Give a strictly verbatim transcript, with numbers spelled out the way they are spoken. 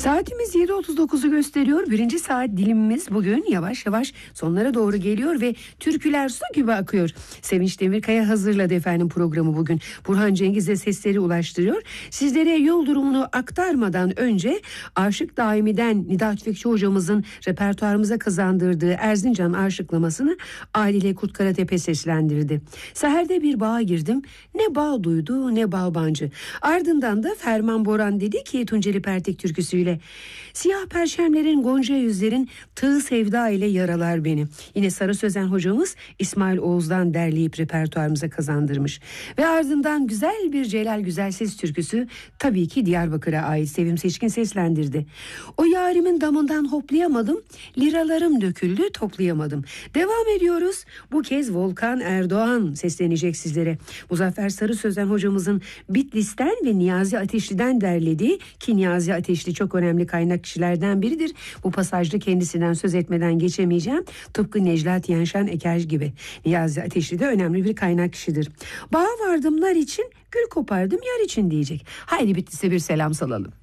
Saatimiz yedi otuz dokuzu gösteriyor. Birinci saat dilimimiz bugün yavaş yavaş sonlara doğru geliyor ve türküler su gibi akıyor. Sevinç Demirkaya hazırladı efendim programı bugün. Burhan Cengiz'e sesleri ulaştırıyor. Sizlere yol durumunu aktarmadan önce Aşık Daimi'den Nida Tüfekçi hocamızın repertuarımıza kazandırdığı Erzincan aşıklamasını Adile Kurtkaratepe seslendirdi. Seherde bir bağa girdim. Ne bağ duydu ne bağbancı. Ardından da Ferman Boran dedi ki Tunceli Pertek türküsüyle: siyah perşemlerin gonca yüzlerin tığ sevda ile yaralar beni. Yine Sarı Sözen hocamız İsmail Oğuz'dan derleyip repertuarımıza kazandırmış. Ve ardından güzel bir Celal Güzelses türküsü tabii ki Diyarbakır'a ait, Sevim Seçkin seslendirdi. O yarimin damından hoplayamadım, liralarım döküldü toplayamadım. Devam ediyoruz. Bu kez Volkan Erdoğan seslenecek sizlere. Muzaffer Sarı Sözen hocamızın Bitlis'ten ve Niyazi Ateşli'den derlediği, ki Niyazi Ateşli çok önemli kaynak kişilerden biridir. Bu pasajda kendisinden söz etmeden geçemeyeceğim. Tıpkı Necla Tiyenşen Eker gibi. Niyazi Ateşli de önemli bir kaynak kişidir. Bağa vardım nar için, gül kopardım yar için diyecek. Haydi Bitlis'e bir selam salalım.